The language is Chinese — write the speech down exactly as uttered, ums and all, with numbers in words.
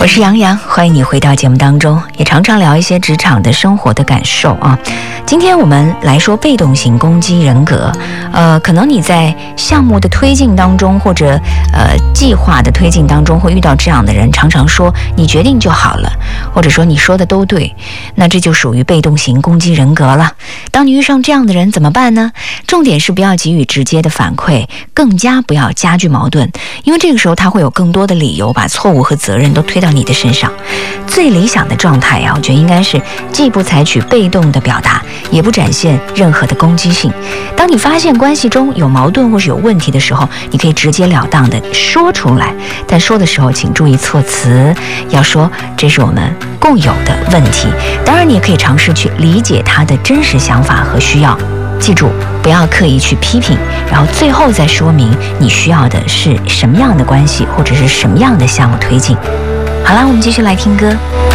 我是杨洋，欢迎你回到节目当中，也常常聊一些职场的生活的感受啊。今天我们来说被动型攻击人格，呃，可能你在项目的推进当中，或者呃计划的推进当中，会遇到这样的人，常常说你决定就好了，或者说你说的都对，那这就属于被动型攻击人格了。当你遇上这样的人怎么办呢？重点是不要给予直接的反馈，更加不要加剧矛盾，因为这个时候他会有更多的理由把错误和责任都推到你的身上。最理想的状态啊，我觉得应该是既不采取被动的表达，也不展现任何的攻击性。当你发现关系中有矛盾或是有问题的时候，你可以直截了当的说出来，但说的时候请注意措辞，要说这是我们共有的问题。当然你也可以尝试去理解他的真实想法和需要，记住不要刻意去批评，然后最后再说明你需要的是什么样的关系，或者是什么样的项目推进。好啦，我们继续来听歌。